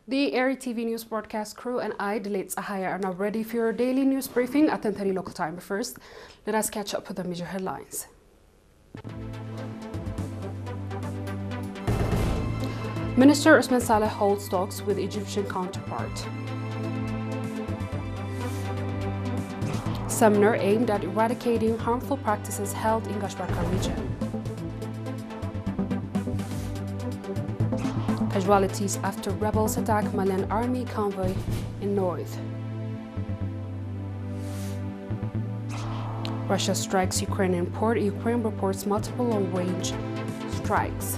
The ARI TV news broadcast crew and I, Delayed Sahaya, are now ready for your daily news briefing at 10:30 local time. But first, let us catch up with the major headlines. Minister Osman Saleh holds talks with Egyptian counterpart. Seminar aimed at eradicating harmful practices held in Gashbarka region. Casualties after rebels attack Malian army convoy in north. Russia strikes Ukrainian port. Ukraine reports multiple long-range strikes.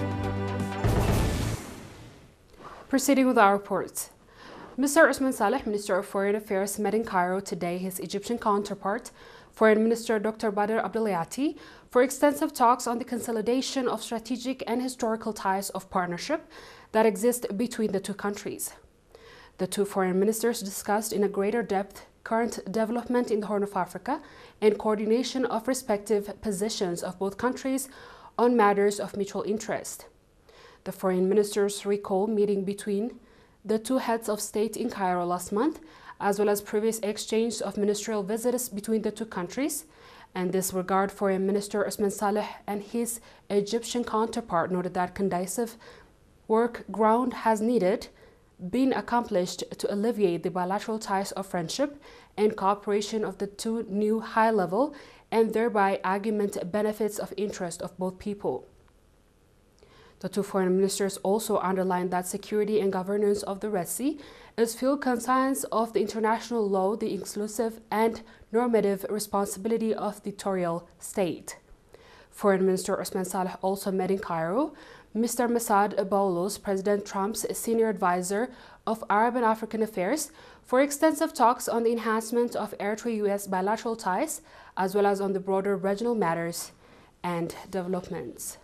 Proceeding with our reports. Mr. Osman Saleh, Minister of Foreign Affairs, met in Cairo today his Egyptian counterpart, Foreign Minister Dr. Badr Abdelayati, for extensive talks on the consolidation of strategic and historical ties of partnership that exist between the two countries. The two foreign ministers discussed in a greater depth current development in the Horn of Africa and coordination of respective positions of both countries on matters of mutual interest. The foreign ministers recall meeting between the two heads of state in Cairo last month, as well as previous exchange of ministerial visits between the two countries. In this regard, Foreign Minister Osman Saleh and his Egyptian counterpart noted that conducive work ground has needed been accomplished to alleviate the bilateral ties of friendship and cooperation of the two new high-level and thereby augment benefits of interest of both people. The two foreign ministers also underlined that security and governance of the Red Sea is full conscience of the international law, the exclusive and normative responsibility of the territorial state. Foreign Minister Osman Saleh also met in Cairo Mr. Massad Boulos, President Trump's senior advisor of Arab and African affairs, for extensive talks on the enhancement of Eritrea-US bilateral ties, as well as on the broader regional matters and developments.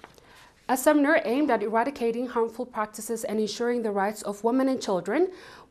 A seminar aimed at eradicating harmful practices and ensuring the rights of women and children